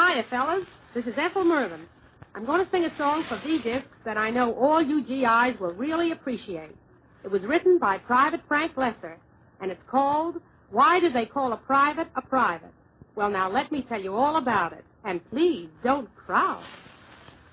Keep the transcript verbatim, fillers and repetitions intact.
Hiya, fellas. This is Ethel Mervyn. I'm going to sing a song for V-Discs that I know all you G Is will really appreciate. It was written by Private Frank Lesser, and it's called Why Do They Call a Private a Private? Well, now, let me tell you all about it. And please, don't crowd.